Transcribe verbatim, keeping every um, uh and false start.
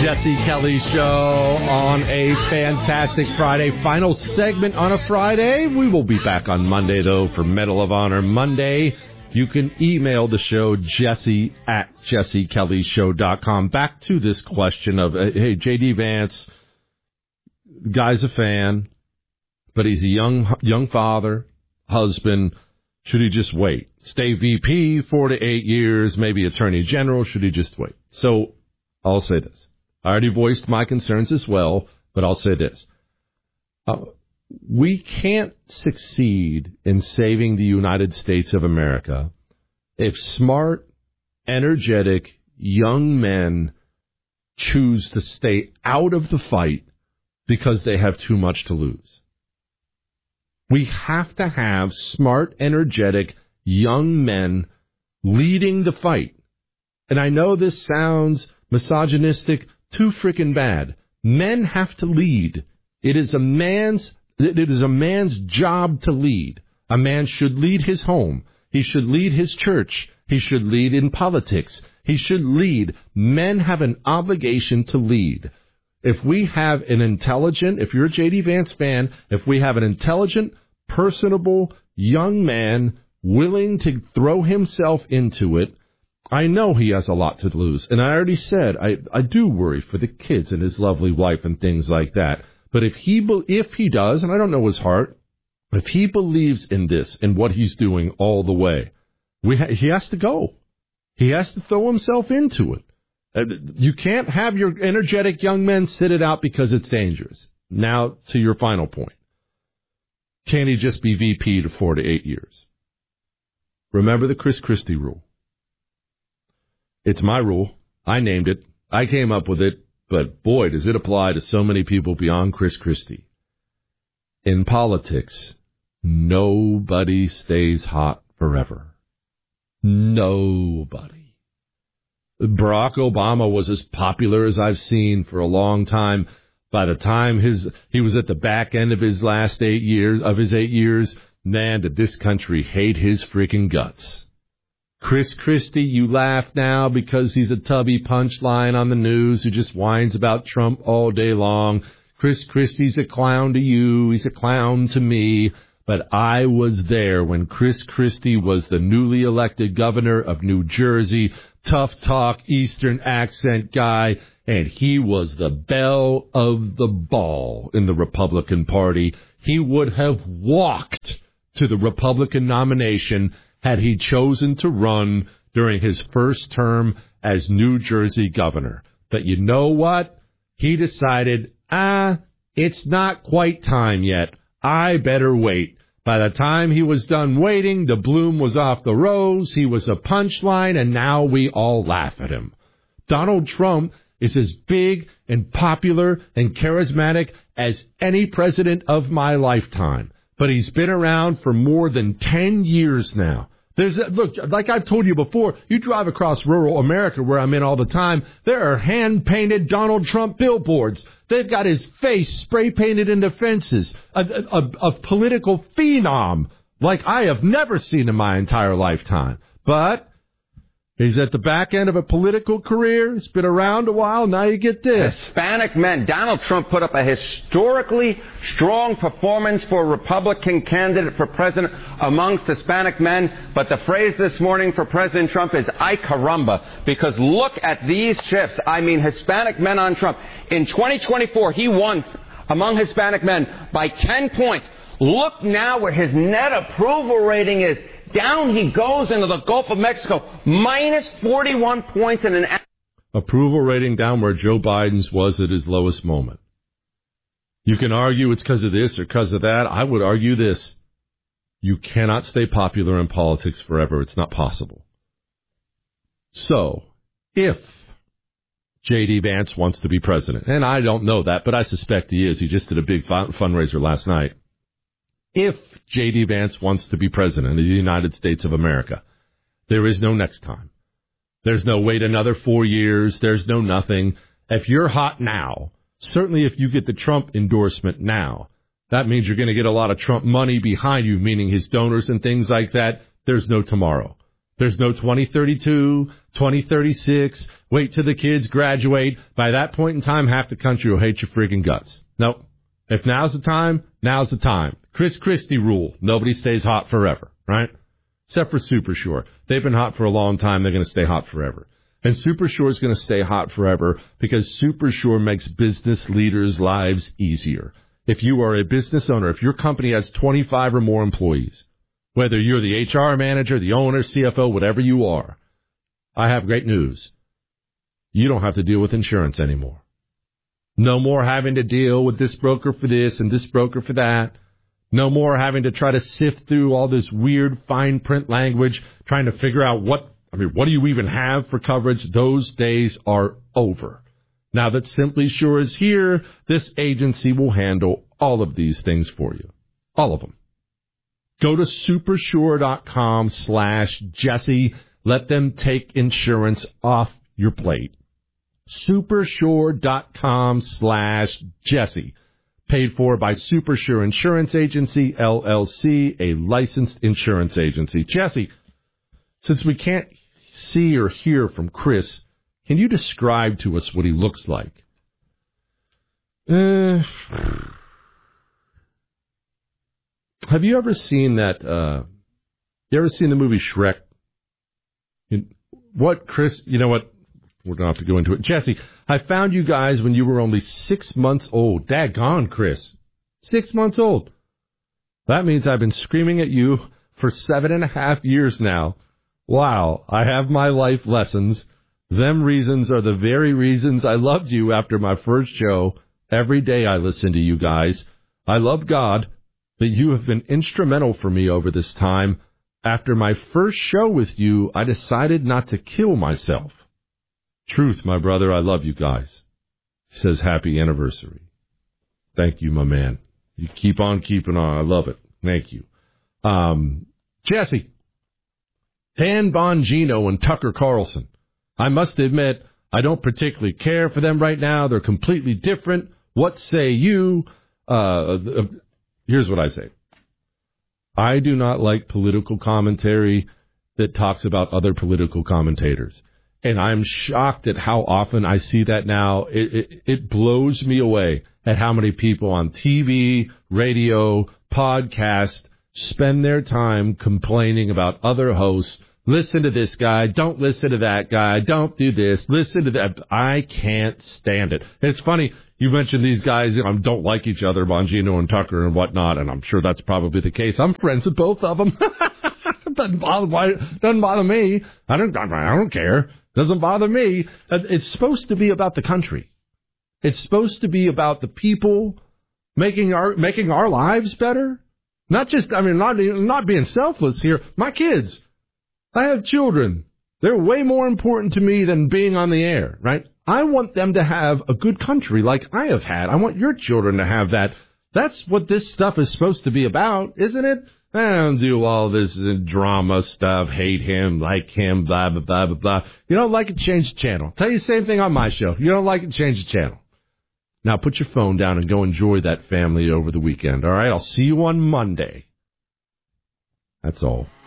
Jesse Kelly Show on a fantastic Friday. Final segment on a Friday. We will be back on Monday, though, for Medal of Honor Monday. You can email the show, Jesse at jesse kelly show dot com. Back to this question of, hey, J D. Vance, guy's a fan, but he's a young young father, husband. Should he just wait? Stay V P four to eight years, maybe attorney general. Should he just wait? So I'll say this. I already voiced my concerns as well, but I'll say this. Uh, we can't succeed in saving the United States of America if smart, energetic, young men choose to stay out of the fight because they have too much to lose. We have to have smart, energetic, young men leading the fight. And I know this sounds misogynistic, too freaking bad. Men have to lead. It is a man's it is a man's job to lead. A man should lead his home. He should lead his church. He should lead in politics. He should lead. Men have an obligation to lead. If we have an intelligent, if you're a J D. Vance fan, if we have an intelligent, personable young man willing to throw himself into it, I know he has a lot to lose. And I already said, I, I do worry for the kids and his lovely wife and things like that. But if he if he does, and I don't know his heart, if he believes in this and what he's doing all the way, we ha- he has to go. He has to throw himself into it. Uh, you can't have your energetic young men sit it out because it's dangerous. Now, to your final point. Can he just be V P to four to eight years? Remember the Chris Christie rule. It's my rule. I named it. I came up with it. But, boy, does it apply to so many people beyond Chris Christie. In politics, nobody stays hot forever. Nobody. Barack Obama was as popular as I've seen for a long time. By the time his he was at the back end of his last eight years, of his eight years, man, did this country hate his freaking guts. Chris Christie, you laugh now because he's a tubby punchline on the news who just whines about Trump all day long. Chris Christie's a clown to you. He's a clown to me. But I was there when Chris Christie was the newly elected governor of New Jersey, tough talk, Eastern accent guy, and he was the belle of the ball in the Republican Party. He would have walked to the Republican nomination had he chosen to run during his first term as New Jersey governor. But you know what? He decided, ah, it's not quite time yet. I better wait. By the time he was done waiting, the bloom was off the rose. He was a punchline, and now we all laugh at him. Donald Trump is as big and popular and charismatic as any president of my lifetime. But he's been around for more than ten years now. There's a, look, like I've told you before, you drive across rural America where I'm in all the time, there are hand-painted Donald Trump billboards. They've got his face spray-painted into fences. A, a, a political phenom like I have never seen in my entire lifetime. But he's at the back end of a political career. He's been around a while. Now you get this. Hispanic men. Donald Trump put up a historically strong performance for a Republican candidate for president amongst Hispanic men. But the phrase this morning for President Trump is ay caramba. Because look at these shifts. I mean, Hispanic men on Trump. In twenty twenty-four, he won among Hispanic men by ten points. Look now where his net approval rating is. Down he goes into the Gulf of Mexico, minus forty-one points in an... Approval rating down where Joe Biden's was at his lowest moment. You can argue it's because of this or because of that. I would argue this. You cannot stay popular in politics forever. It's not possible. So, if J D. Vance wants to be president, and I don't know that, but I suspect he is. He just did a big fundraiser last night. If J D. Vance wants to be president of the United States of America, there is no next time. There's no wait another four years. There's no nothing. If you're hot now, certainly if you get the Trump endorsement now, that means you're going to get a lot of Trump money behind you, meaning his donors and things like that. There's no tomorrow. There's no twenty thirty-two. twenty thirty-six, wait till the kids graduate. By that point in time, half the country will hate your freaking guts. Nope. If now's the time, now's the time. Chris Christie rule. Nobody stays hot forever, right? Except for Supersure. They've been hot for a long time. They're going to stay hot forever. And Supersure is going to stay hot forever because Supersure makes business leaders' lives easier. If you are a business owner, if your company has twenty-five or more employees, whether you're the H R manager, the owner, C F O, whatever you are, I have great news. You don't have to deal with insurance anymore. No more having to deal with this broker for this and this broker for that. No more having to try to sift through all this weird fine print language, trying to figure out what, I mean, what do you even have for coverage? Those days are over. Now that Simply Sure is here, this agency will handle all of these things for you. All of them. Go to supersure.com slash Jesse. Let them take insurance off your plate. Supersure.com slash Jesse. Paid for by Supersure Insurance Agency, L L C, a licensed insurance agency. Jesse, since we can't see or hear from Chris, can you describe to us what he looks like? Uh, have you ever seen that, uh, you ever seen the movie Shrek? You, what, Chris, you know what? We're going to have to go into it. Jesse, I found you guys when you were only six months old. Daggone, Chris. Six months old. That means I've been screaming at you for seven and a half years now. Wow, I have my life lessons. Them reasons are the very reasons I loved you after my first show. Every day I listen to you guys. I love God that you have been instrumental for me over this time. After my first show with you, I decided not to kill myself. Truth, my brother, I love you guys. He says, happy anniversary. Thank you, my man. You keep on keeping on. I love it. Thank you. Um, Jesse, Dan Bongino and Tucker Carlson. I must admit, I don't particularly care for them right now. They're completely different. What say you? Uh, here's what I say. I do not like political commentary that talks about other political commentators. And I'm shocked at how often I see that now. It, it, it blows me away at how many people on T V, radio, podcast spend their time complaining about other hosts. Listen to this guy. Don't listen to that guy. Don't do this. Listen to that. I can't stand it. It's funny. You mentioned these guys you know, don't like each other, Bongino and Tucker and whatnot, and I'm sure that's probably the case. I'm friends with both of them. doesn't bother doesn't bother me. I don't. I don't care. Doesn't bother me. It's supposed to be about the country. It's supposed to be about the people making our making our lives better. Not just. I mean, not not being selfless here. My kids. I have children. They're way more important to me than being on the air, right? I want them to have a good country like I have had. I want your children to have that. That's what this stuff is supposed to be about, isn't it? I don't do all this drama stuff, hate him, like him, blah, blah, blah, blah, blah. You don't like it, change the channel. Tell you the same thing on my show. You don't like it, change the channel. Now put your phone down and go enjoy that family over the weekend, all right? I'll see you on Monday. That's all.